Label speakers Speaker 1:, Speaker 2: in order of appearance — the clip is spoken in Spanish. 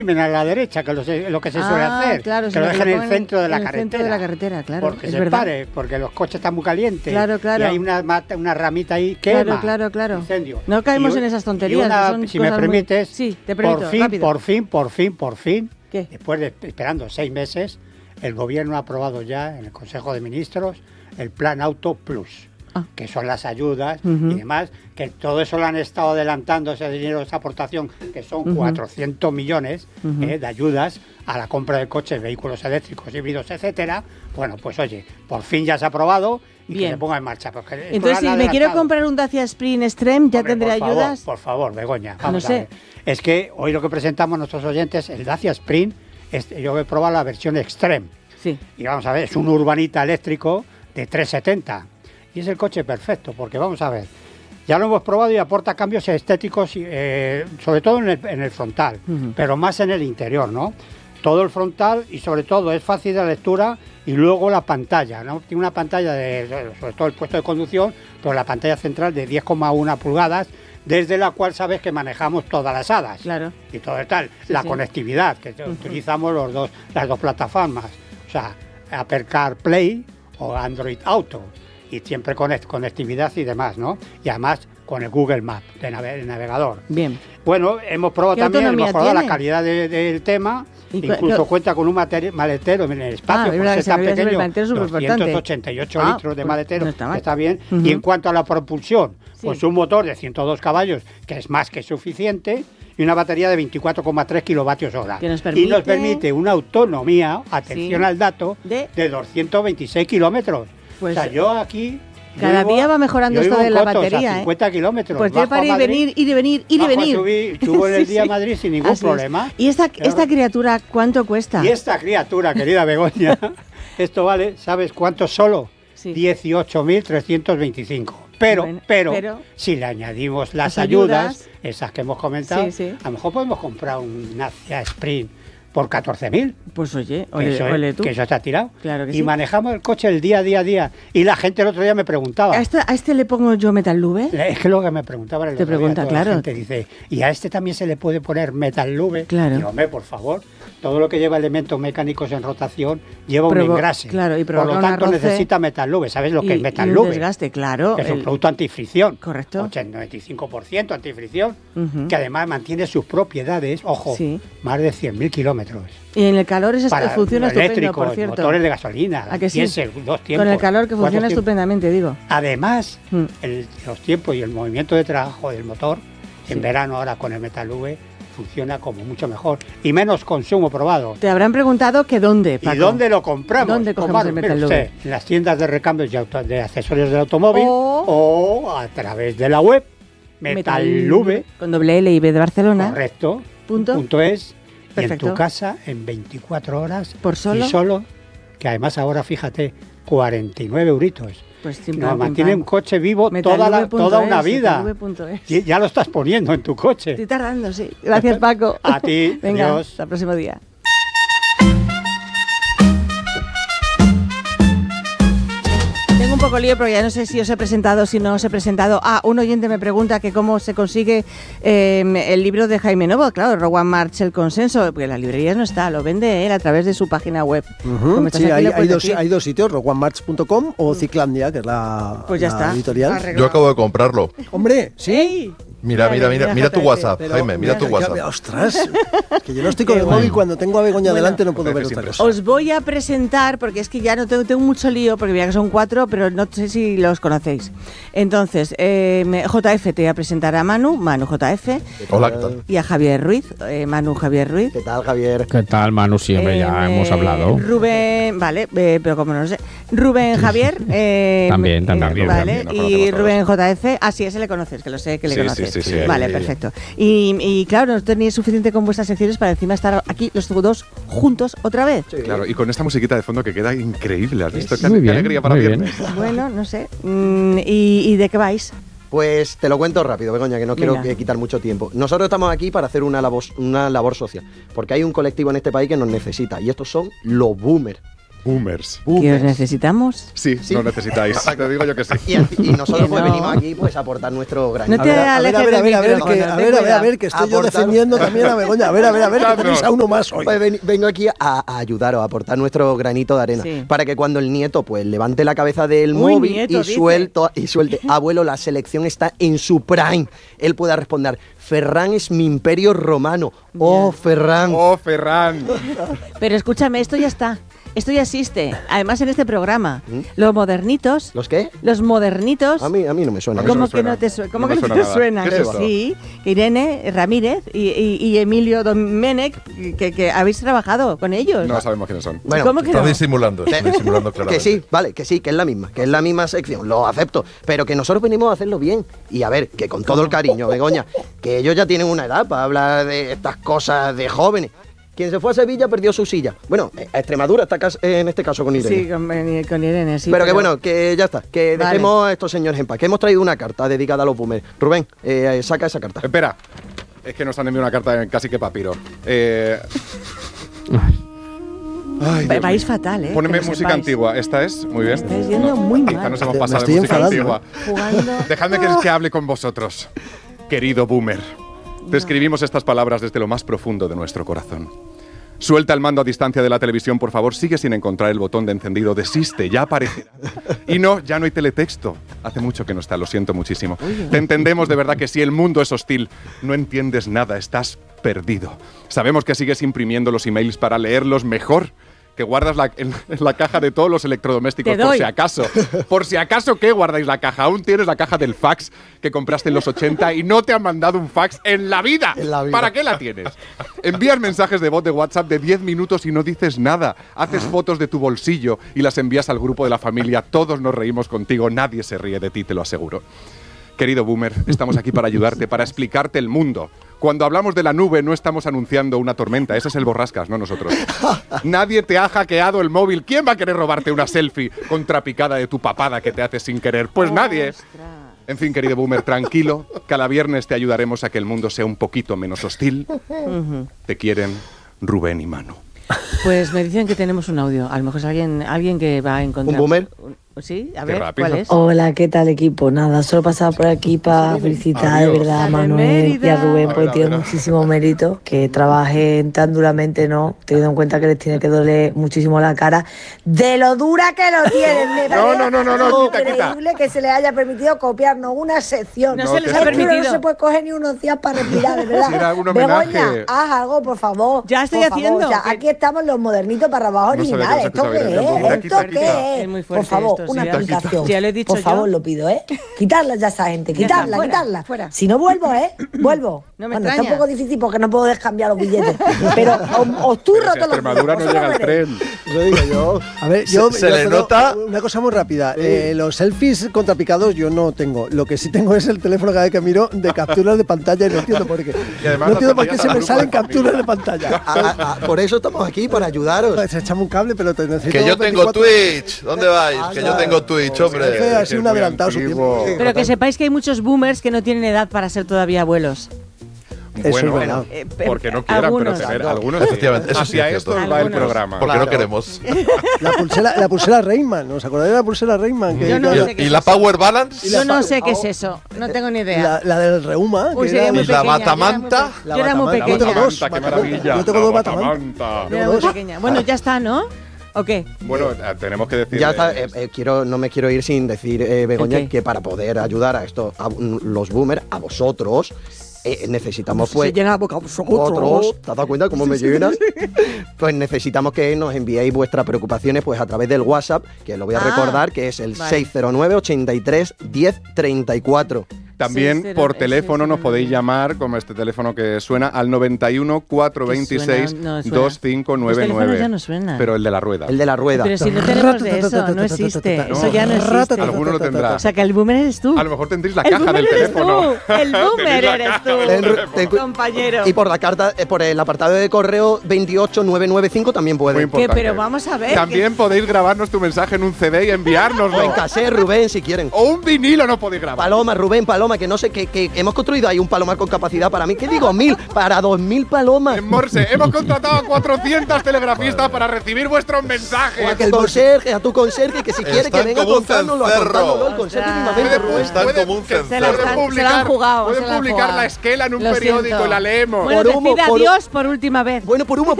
Speaker 1: a la derecha, que lo que se suele hacer,
Speaker 2: claro,
Speaker 1: que lo dejen en el centro de la
Speaker 2: en el
Speaker 1: carretera.
Speaker 2: centro de la carretera, claro.
Speaker 1: Porque
Speaker 2: es
Speaker 1: se
Speaker 2: verdad.
Speaker 1: pare, porque los coches están muy calientes.
Speaker 2: Claro.
Speaker 1: Y hay una ramita ahí que
Speaker 2: Claro.
Speaker 1: incendio.
Speaker 2: No caemos en esas tonterías.
Speaker 1: Y si me permites,
Speaker 2: Sí, te permito,
Speaker 1: por fin,
Speaker 2: ¿Qué?
Speaker 1: después de esperando 6 meses, el gobierno ha aprobado ya en el Consejo de Ministros el Plan Auto Plus. Que son las ayudas y demás, que todo eso lo han estado adelantando, ese dinero, esa aportación, que son 400 millones de ayudas a la compra de coches, vehículos eléctricos, híbridos, etcétera. Bueno, pues oye, por fin ya se ha aprobado y que se ponga en marcha.
Speaker 2: Entonces, si me quiero comprar un Dacia Spring Extreme, ¿ya tendré ayudas?
Speaker 1: Por favor, Begoña, vamos a ver. Es que hoy lo que presentamos a nuestros oyentes, el Dacia Spring, yo he probado la versión Extreme.
Speaker 2: Sí.
Speaker 1: Y vamos a ver, es un urbanita eléctrico de 370. Y es el coche perfecto, porque vamos a ver, ya lo hemos probado y aporta cambios estéticos, sobre todo en el frontal, pero más en el interior, ¿no? Todo el frontal y sobre todo es fácil de lectura y luego la pantalla, ¿no? Tiene una pantalla, sobre todo el puesto de conducción, pero la pantalla central de 10,1 pulgadas, desde la cual sabes que manejamos todas las hadas.
Speaker 2: Claro.
Speaker 1: Y todo el tal. La conectividad, que utilizamos las dos plataformas, o sea, Apple CarPlay o Android Auto. Y siempre con conectividad y demás, ¿no? Y además con el Google Maps de navegador.
Speaker 2: Bien.
Speaker 1: Bueno, hemos probado también, hemos mejorado la calidad del tema. Incluso cuenta con un maletero en el espacio, porque es tan pequeño, 288 litros de maletero, está bien. Y en cuanto a la propulsión, pues un motor de 102 caballos, que es más que suficiente, y una batería de 24,3 kilovatios hora. Y nos permite una autonomía, atención al dato, de 226 kilómetros. Pues, o sea, yo aquí...
Speaker 2: Cada día va mejorando esto de la batería.
Speaker 1: 50 kilómetros.
Speaker 2: Pues tiene para ir y venir.
Speaker 1: Subo en el día a Madrid sin ningún problema.
Speaker 2: ¿Y esta criatura cuánto cuesta?
Speaker 1: Y esta criatura, querida Begoña, esto vale, ¿sabes cuánto solo? 18.325. Pero si le añadimos las ayudas, esas que hemos comentado, a lo mejor podemos comprar un Dacia Sprint por 14.000.
Speaker 2: Pues oye, ole tú.
Speaker 1: Que eso está tirado.
Speaker 2: Claro que
Speaker 1: y manejamos el coche el día a día. Y la gente el otro día me preguntaba.
Speaker 2: ¿A este le pongo yo Metal Lube?
Speaker 1: Es que lo que me preguntaban el otro día,
Speaker 2: claro.
Speaker 1: La gente dice, ¿y a este también se le puede poner Metal Lube?
Speaker 2: Claro.
Speaker 1: Digo, hombre, por favor, todo lo que lleva elementos mecánicos en rotación lleva un engrase.
Speaker 2: Claro, y
Speaker 1: por lo tanto necesita Metal Lube. ¿Sabes lo que es Metal Lube?
Speaker 2: Un desgaste, claro.
Speaker 1: Que es un producto antifricción.
Speaker 2: Correcto.
Speaker 1: 95% antifricción, que además mantiene sus propiedades, ojo, más de 100.000 kilómetros.
Speaker 2: Y en el calor funciona estupendo, por cierto.
Speaker 1: Motores de gasolina,
Speaker 2: ¿a que sí?
Speaker 1: diésel, 2 tiempos.
Speaker 2: Con el calor que funciona estupendamente, digo.
Speaker 1: Además, los tiempos y el movimiento de trabajo del motor, en verano ahora con el Metal Lube, funciona como mucho mejor y menos consumo probado.
Speaker 2: Te habrán preguntado que dónde, Paco.
Speaker 1: ¿Y dónde lo compramos?
Speaker 2: ¿Dónde cogemos el Metal Lube?
Speaker 1: En las tiendas de recambios de accesorios del automóvil o a través de la web Metal Lube
Speaker 2: con doble L y B de Barcelona.
Speaker 1: Correcto. Punto es. Perfecto. Y en tu casa en 24 horas.
Speaker 2: ¿Por solo?
Speaker 1: Y solo, que además ahora, fíjate, 49 euritos.
Speaker 2: Pues
Speaker 1: nos mantiene un coche vivo toda una vida. Y ya lo estás poniendo en tu coche.
Speaker 2: Estoy tardando, sí. Gracias, Paco.
Speaker 1: A ti.
Speaker 2: Venga,
Speaker 1: adiós.
Speaker 2: Hasta el próximo día. Tengo un poco lío, pero ya no sé si os he presentado, si no os he presentado. Un oyente me pregunta que cómo se consigue el libro de Jaime Novo. Claro, Rowan March, El Consenso, porque en las librerías no está, lo vende él a través de su página web.
Speaker 3: Sí, hay dos sitios, rowanmarch.com o Ciclandia, que es la,
Speaker 2: pues ya está,
Speaker 3: editorial.
Speaker 2: arreglado.
Speaker 4: Yo acabo de comprarlo.
Speaker 3: Hombre, ¿sí?
Speaker 2: ¡Ey!
Speaker 4: Mira tu WhatsApp, Jaime, mira tu WhatsApp.
Speaker 3: Ostras, que yo no estoy con el móvil, cuando tengo a Begoña delante no puedo ver otra cosa.
Speaker 2: Os voy a presentar, porque es que ya no tengo mucho lío, porque mira que son 4, pero no sé si los conocéis. Entonces, JF te voy a presentar a Manu JF.
Speaker 4: Hola, ¿qué tal?
Speaker 2: Y a Javier Ruiz, Manu Javier Ruiz.
Speaker 3: ¿Qué tal, Javier?
Speaker 5: ¿Qué tal, Manu? Siempre ya hemos hablado.
Speaker 2: Rubén, vale, pero como no sé. Rubén Javier.
Speaker 5: También.
Speaker 2: Vale, y Rubén JF. Sí, ese le conoces, que lo sé que le conoces.
Speaker 4: Sí,
Speaker 2: vale, perfecto. Y claro, no tenéis suficiente con vuestras secciones para encima estar aquí los dos juntos otra vez.
Speaker 4: Sí. Claro, y con esta musiquita de fondo que queda increíble. ¿Has visto? Qué alegría para
Speaker 5: muy
Speaker 4: viernes.
Speaker 2: Bueno, no sé. ¿Y de qué vais?
Speaker 3: Pues te lo cuento rápido, Begoña, que no quiero quitar mucho tiempo. Nosotros estamos aquí para hacer una labor social, porque hay un colectivo en este país que nos necesita, y estos son los boomers.
Speaker 4: Boomers.
Speaker 2: ¿Que os necesitamos?
Speaker 4: Sí, nos necesitáis. Te digo yo que sí.
Speaker 6: Y nosotros pues venimos aquí pues a aportar nuestro granito.
Speaker 2: No te alejes del micrófono.
Speaker 3: A ver, que estoy yo defendiendo también a Begoña. A ver, que tenéis a uno más hoy.
Speaker 6: Pues vengo aquí a ayudaros, a aportar nuestro granito de arena. Sí. Para que cuando el nieto pues levante la cabeza del móvil nieto, y suelte, abuelo, la selección está en su prime. Él pueda responder, Ferran es mi imperio romano. Oh, Ferran.
Speaker 4: Oh, Ferran.
Speaker 2: Pero escúchame, esto ya está. Esto ya existe, además en este programa. Los modernitos.
Speaker 6: ¿Los qué?
Speaker 2: Los modernitos.
Speaker 6: A mí no me suena.
Speaker 2: ¿Cómo que no te suena? ¿Cómo que no te suena? Sí, Irene Ramírez y Emilio Domenech, que habéis trabajado con ellos.
Speaker 4: No sabemos quiénes son.
Speaker 6: Bueno,
Speaker 2: ¿cómo que
Speaker 7: está
Speaker 2: no?
Speaker 7: disimulando claramente.
Speaker 6: Que sí, vale, que sí, que es la misma sección, lo acepto. Pero que nosotros venimos a hacerlo bien. Y a ver, que con todo el cariño, Begoña, que ellos ya tienen una edad para hablar de estas cosas de jóvenes. Quien se fue a Sevilla perdió su silla. Bueno, a Extremadura está en este caso con Irene.
Speaker 2: Sí, con Irene, sí.
Speaker 6: Pero que bueno, que ya está. Que dejemos a estos señores en paz. Que hemos traído una carta dedicada a los boomers. Rubén, saca esa carta.
Speaker 4: Espera. Es que nos han enviado una carta casi que papiro.
Speaker 2: Vais fatal, ¿eh?
Speaker 4: Poneme música antigua. Esta es, muy bien.
Speaker 2: Estáis yendo muy mal.
Speaker 4: Quizá nos hemos pasado de música antigua. Dejadme que hable con vosotros. Querido boomer, te escribimos estas palabras desde lo más profundo de nuestro corazón. Suelta el mando a distancia de la televisión, por favor. Sigue sin encontrar el botón de encendido. Desiste, ya aparecerá. Y no, ya no hay teletexto. Hace mucho que no está, lo siento muchísimo. Te entendemos de verdad que si el mundo es hostil, no entiendes nada, estás perdido. Sabemos que sigues imprimiendo los emails para leerlos mejor, que guardas en la caja de todos los electrodomésticos, por si acaso. Por si acaso, ¿qué guardáis la caja? Aún tienes la caja del fax que compraste en los 80 y no te han mandado un fax en la vida. ¿Para qué la tienes? Envías mensajes de voz de WhatsApp de 10 minutos y no dices nada. Haces fotos de tu bolsillo y las envías al grupo de la familia. Todos nos reímos contigo, nadie se ríe de ti, te lo aseguro. Querido boomer, estamos aquí para ayudarte, para explicarte el mundo. Cuando hablamos de la nube no estamos anunciando una tormenta, ese es el Borrascas, no nosotros. Nadie te ha hackeado el móvil. ¿Quién va a querer robarte una selfie contrapicada de tu papada que te hace sin querer? Pues nadie. En fin, querido boomer, tranquilo. Cada viernes te ayudaremos a que el mundo sea un poquito menos hostil. Te quieren Rubén y Manu.
Speaker 2: Pues me dicen que tenemos un audio. A lo mejor es alguien que va a encontrar...
Speaker 6: ¿Un boomer?
Speaker 2: Sí, a ver, ¿cuál es?
Speaker 8: Hola, ¿qué tal, equipo? Nada, solo pasaba por aquí para felicitar de verdad a Manuel y a Rubén, porque tienen muchísimo mérito, que trabajen tan duramente, ¿no? Teniendo en cuenta que les tiene que doler muchísimo la cara, de lo dura que lo tienen. Me
Speaker 4: no,
Speaker 8: increíble que se les haya permitido copiarnos una sección.
Speaker 2: No se les ha permitido.
Speaker 8: No se puede coger ni unos días para respirar, de verdad.
Speaker 4: Si era un homenaje.
Speaker 8: Begoña, haz algo, por favor.
Speaker 2: Ya estoy haciendo.
Speaker 8: Ya, aquí estamos los modernitos para abajo originales. ¿Esto qué es? ¿Esto qué es?
Speaker 2: Muy fuerte.
Speaker 8: Por favor,
Speaker 2: esto,
Speaker 8: una aplicación.
Speaker 2: Ya lo he dicho.
Speaker 8: Por favor, lo pido, ¿eh? Quitarla ya esa gente, quitarla.
Speaker 2: Fuera.
Speaker 8: Si no vuelvo, vuelvo.
Speaker 2: No me
Speaker 8: bueno,
Speaker 2: extraña.
Speaker 8: está un poco difícil porque no puedo descambiar los billetes. Pero os turro todos los días.
Speaker 4: Extremadura no llega el tren.
Speaker 3: Lo digo yo. A ver,
Speaker 7: se le nota.
Speaker 3: Una cosa muy rápida. Los selfies contrapicados yo no tengo. Lo que sí tengo es el teléfono cada vez que miro de capturas de pantalla y no entiendo por qué. No entiendo por qué se me salen capturas de pantalla.
Speaker 6: Por eso estamos aquí, para ayudaros.
Speaker 3: Pues echamos un cable, pero te necesito.
Speaker 7: Que yo tengo Twitch. ¿Dónde vais? Que yo tengo Twitch, hombre.
Speaker 3: Ha sido un adelantado su tiempo.
Speaker 2: Pero que sepáis que hay muchos boomers que no tienen edad para ser todavía abuelos.
Speaker 3: Bueno,
Speaker 4: porque no quieran,
Speaker 2: algunos.
Speaker 4: pero tener algunos.
Speaker 7: Efectivamente, eso sí
Speaker 4: hacia
Speaker 7: es
Speaker 4: esto
Speaker 7: cierto.
Speaker 4: va el programa.
Speaker 7: Porque no queremos.
Speaker 3: La pulsera Rayman, ¿os acordáis de la pulsera Rayman?
Speaker 2: Yo no sé qué
Speaker 7: ¿Y
Speaker 2: es
Speaker 7: la
Speaker 2: eso.
Speaker 7: Power Balance?
Speaker 2: Yo no sé qué es eso, no tengo ni idea.
Speaker 3: La del Reuma.
Speaker 2: Uy,
Speaker 3: que era
Speaker 2: muy
Speaker 7: ¿Y la
Speaker 2: pequeña,
Speaker 7: Batamanta?
Speaker 2: Yo era muy pequeña.
Speaker 3: Yo tengo dos.
Speaker 4: Qué maravilla.
Speaker 3: Yo tengo dos
Speaker 4: La
Speaker 3: Batamanta.
Speaker 4: Batamanta.
Speaker 2: Yo era muy pequeña. Bueno, ya está, ¿no? ¿O qué?
Speaker 4: Bueno, tenemos que decir.
Speaker 6: Ya está, no me quiero ir sin decir, Begoña,
Speaker 2: ¿El qué?
Speaker 6: que para poder ayudar a esto, a los boomers, a vosotros, necesitamos pues...
Speaker 3: Se llena la boca a vosotros.
Speaker 6: ¿Te has dado cuenta cómo me llenas? Pues necesitamos que nos enviéis vuestras preocupaciones pues a través del WhatsApp, que lo voy a recordar, que es el 609 83 10 34.
Speaker 4: También por teléfono nos podéis llamar, como este teléfono que suena, al 91 426 2599.
Speaker 2: Ya no suena.
Speaker 4: Pero el de la rueda.
Speaker 6: El de la rueda.
Speaker 2: Pero si no tenemos de eso, no existe. Eso ya no existe.
Speaker 4: Alguno lo tendrá.
Speaker 2: O sea, que el boomer eres tú.
Speaker 4: A lo mejor tendréis la caja del teléfono.
Speaker 2: El boomer eres tú, compañero.
Speaker 6: Y por la carta, por el apartado de correo 28995 también puede.
Speaker 4: Muy importante.
Speaker 2: Pero vamos a ver.
Speaker 4: También podéis grabarnos tu mensaje en un CD y enviárnoslo.
Speaker 6: O en cassette, Rubén, si quieren.
Speaker 4: O un vinilo no podéis grabar.
Speaker 6: Paloma, Rubén, Paloma. palomas, que no sé, que hemos construido ahí un palomar con capacidad para mí. ¿Qué digo? 1000 para 2000 palomas.
Speaker 4: En Morse, hemos contratado a 400 telegrafistas para recibir vuestros mensajes.
Speaker 6: A tu conserje, que si quiere que venga contándolo, el conserje mismamente.
Speaker 7: Están como un cencerro.
Speaker 2: Se lo han jugado.
Speaker 4: Pueden publicar la esquela en un periódico y la leemos.
Speaker 2: Bueno, decid adiós por última vez.
Speaker 6: Bueno, por humo,